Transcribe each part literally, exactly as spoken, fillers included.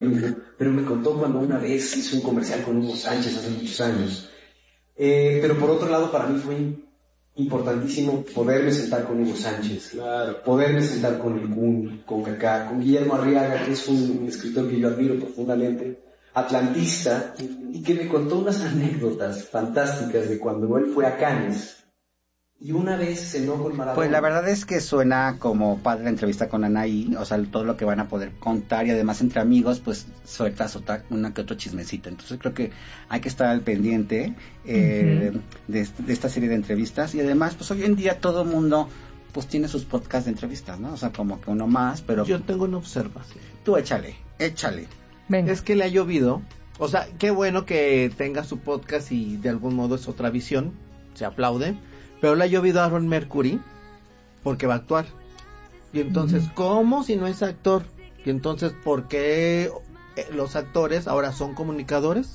pero me contó cuando una vez hizo un comercial con Hugo Sánchez hace muchos años. Eh, pero por otro lado, para mí fue importantísimo poderme sentar con Hugo Sánchez, claro, poderme sentar con el Kun, con Kaká, con Guillermo Arriaga, que es un, un escritor que yo admiro profundamente, atlantista, y que me contó unas anécdotas fantásticas de cuando él fue a Cannes. Y una vez cenó con Maradona. Pues la verdad es que suena como padre la entrevista con Anaí, o sea, todo lo que van a poder contar y además entre amigos, pues sueltas otra, una que otro chismecito. Entonces creo que hay que estar al pendiente eh, uh-huh. de, de esta serie de entrevistas y además, pues hoy en día todo el mundo pues tiene sus podcasts de entrevistas, ¿no? O sea, como que uno más, pero... Yo tengo una observación. Tú échale, échale. Venga. Es que le ha llovido, o sea, qué bueno que tenga su podcast y de algún modo es otra visión, se aplaude. Pero le ha llovido a Aaron Mercury porque va a actuar. Y entonces, uh-huh. ¿cómo si no es actor? Y entonces, ¿por qué los actores ahora son comunicadores?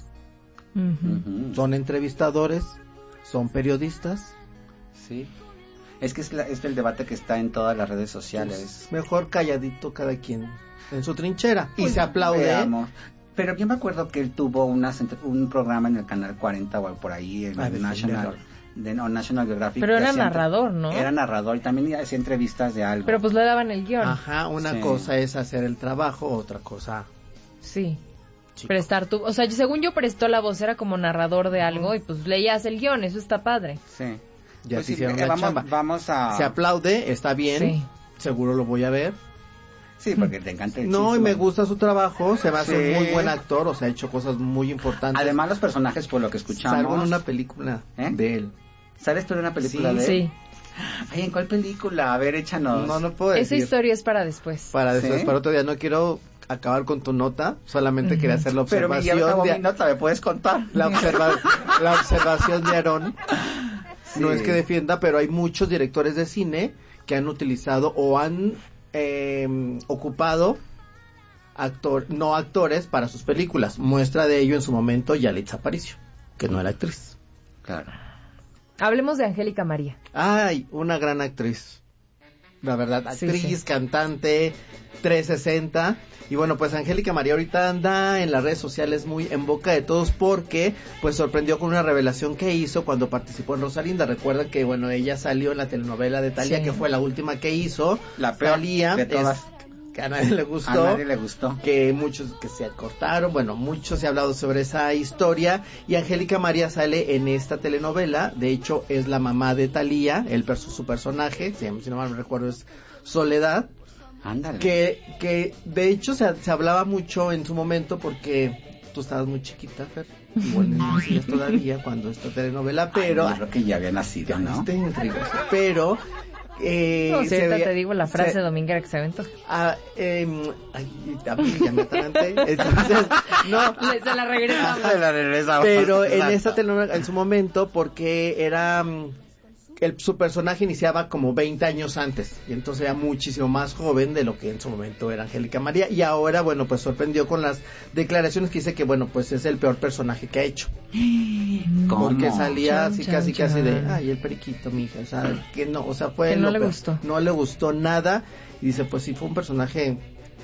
Uh-huh. Son entrevistadores, son periodistas. Sí. Es que es, la, es el debate que está en todas las redes sociales. Pues mejor calladito cada quien en su trinchera. Y pues se aplaude. Veamos. Pero yo me acuerdo que él tuvo una, un programa en el canal cuarenta o por ahí en el National... de no, National Geographic. Pero era narrador, ¿no? Era narrador y también hacía entrevistas de algo. Pero pues le daban el guión. Ajá, una sí. cosa es hacer el trabajo, otra cosa... Sí. Chico. Prestar tu... O sea, según yo prestó la voz, era como narrador de algo y pues leías el guión, eso está padre. Sí. Ya pues se sí, hicieron eh, la vamos, chamba. Vamos a... Se aplaude, está bien, sí. Seguro lo voy a ver. Sí, porque te encanta el No, chisme. y me gusta su trabajo, se me hace sí. un muy buen actor, o sea, ha hecho cosas muy importantes. Además los personajes, por lo que escuchamos... Salgo en una película ¿Eh? de él. ¿Sabes tú de una película sí, de él? Sí. Ay, ¿en cuál película? A ver, échanos. No, no puedo decir. Esa historia es para después. Para después, ¿sí? Para otro día. No quiero acabar con tu nota, solamente uh-huh. quería hacer la observación. Pero mi, de... mi nota, ¿me puedes contar? La, observa... la observación de Aarón. Sí. No es que defienda, pero hay muchos directores de cine que han utilizado o han eh, ocupado actor, no actores para sus películas. Muestra de ello en su momento Yalitza Aparicio, que no era actriz. Claro. Hablemos de Angélica María. Ay, una gran actriz. La verdad, actriz, sí, sí. cantante, trescientos sesenta. Y bueno, pues Angélica María ahorita anda en las redes sociales muy en boca de todos porque pues sorprendió con una revelación que hizo cuando participó en Rosalinda. Recuerdan que bueno, ella salió en la telenovela de Thalía, sí. que fue la última que hizo. La peor Thalía, de todas. Es, que a nadie le gustó. A nadie le gustó. Que muchos que se cortaron, bueno, mucho se ha hablado sobre esa historia. Y Angélica María sale en esta telenovela. De hecho, es la mamá de Thalía, el su personaje, si no mal me recuerdo es Soledad. Ándale. Que, que de hecho se, se hablaba mucho en su momento porque tú estabas muy chiquita, Fer. Igual no nacías todavía cuando esta telenovela, pero... Ay, yo creo que ya había nacido, ¿no? Pero... Eh, no, si ahorita veía, te digo la frase se, dominguera que se aventó. Ah, eh, ay, ya me atraganté. Entonces, no. Se la regresamos. Se la regresamos. Pero en esta telenovela, en su momento, porque era... El, su personaje iniciaba como veinte años antes, y entonces era muchísimo más joven de lo que en su momento era Angélica María, y ahora, bueno, pues sorprendió con las declaraciones que dice que, bueno, pues es el peor personaje que ha hecho. ¿Cómo? Porque salía Chan, así, chan, casi, chan. casi de, ay, el periquito, mija, o sea, que no, o sea, fue... Que no le peor. gustó. No le gustó nada, y dice, pues sí, fue un personaje,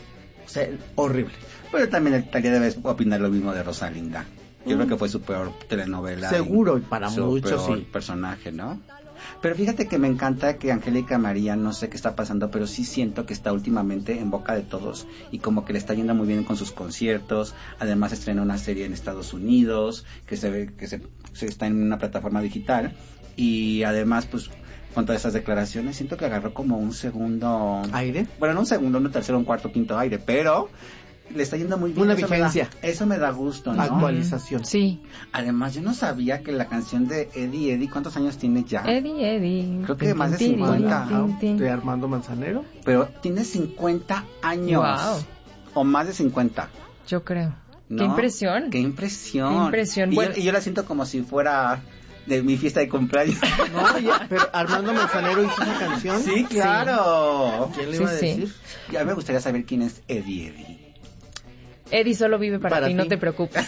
o sea, horrible. Pero también Thalía debe opinar lo mismo de Rosalinda. Yo mm. creo que fue su peor telenovela. Seguro, y para su muchos peor sí. personaje, ¿no? Pero fíjate que me encanta que Angélica María, no sé qué está pasando, pero sí siento que está últimamente en boca de todos y como que le está yendo muy bien con sus conciertos. Además estrena una serie en Estados Unidos que se ve que se, se está en una plataforma digital y además pues con todas esas declaraciones siento que agarró como un segundo aire. Bueno, no un segundo, un tercero, un cuarto, quinto aire, pero le está yendo muy bien. Una eso vigencia. Me da, eso me da gusto, ¿no? Actualización. Sí. Además, yo no sabía que la canción de Eddie Eddie, ¿cuántos años tiene ya? Eddie Eddie. Creo que más de cincuenta. ¿De Armando Manzanero? Pero tiene cincuenta años. Wow. O más de cincuenta. Yo creo. ¿No? Qué impresión. Qué impresión. Qué impresión. Y, Bueno. yo, y yo la siento como si fuera de mi fiesta de cumpleaños. No, ya, pero Armando Manzanero hizo esa canción. Sí, claro. ¿Quién le sí, iba a decir? Sí. Ya me gustaría saber quién es Eddie Eddie. Eddie solo vive para, para ti, ti, no te preocupes.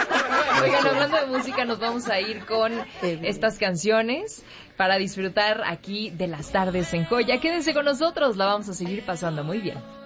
Oigan, hablando de música, nos vamos a ir con estas canciones para disfrutar aquí de las tardes en Joya. Quédense con nosotros, la vamos a seguir pasando muy bien.